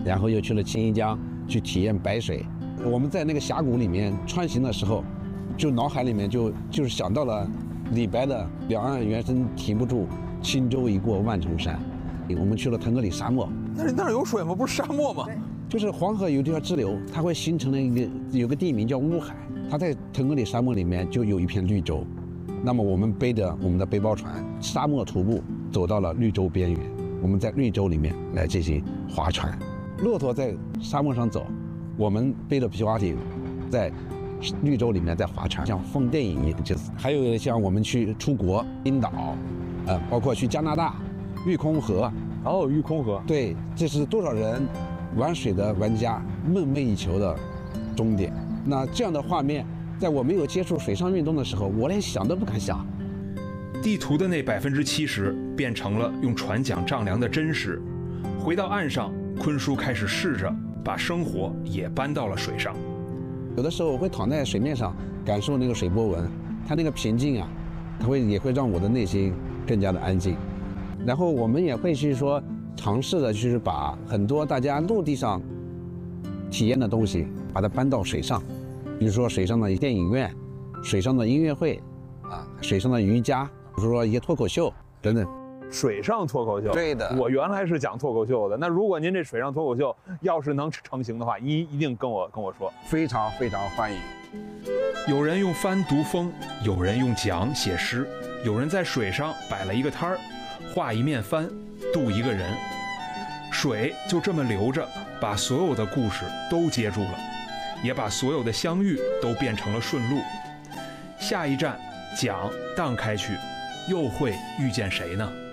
然后又去了青衣江去体验白水。我们在那个峡谷里面穿行的时候，就脑海里面就是想到了李白的“两岸猿声啼不住，轻舟已过万重山”。我们去了腾格里沙漠， 那儿有水吗？不是沙漠吗？ 就是黄河有一条支流，它会形成了有个地名叫乌海，它在腾格里沙漠里面就有一片绿洲。那么我们背着我们的背包船，沙漠徒步走到了绿洲边缘，我们在绿洲里面来进行划船。骆驼在沙漠上走，我们背着皮划艇在绿洲里面在划船，像放电影一样。就是还有像我们去出国，冰岛，包括去加拿大，玉空河。 哦，玉空河。 对，这是多少人玩水的玩家梦寐以求的终点。那这样的画面，在我没有接触水上运动的时候，我连想都不敢想。 地图的那70%变成了用船桨丈量的真实。回到岸上，坤叔开始试着把生活也搬到了水上。 有的时候我会躺在水面上，感受那个水波纹，它那个平静啊，它也会让我的内心更加的安静。然后我们也会去说尝试的，就是把很多大家陆地上体验的东西，把它搬到水上，比如说水上的电影院、水上的音乐会，水上的瑜伽，比如说一些脱口秀等等。 水上脱口秀， 对的。 我原来是讲脱口秀的，那如果您这水上脱口秀要是能成型的话，您一定跟我说。 非常非常欢迎。 有人用帆读风，有人用桨写诗，有人在水上摆了一个摊儿，画一面帆，渡一个人。水就这么流着，把所有的故事都接住了，也把所有的相遇都变成了顺路。下一站，桨荡开去，又会遇见谁呢？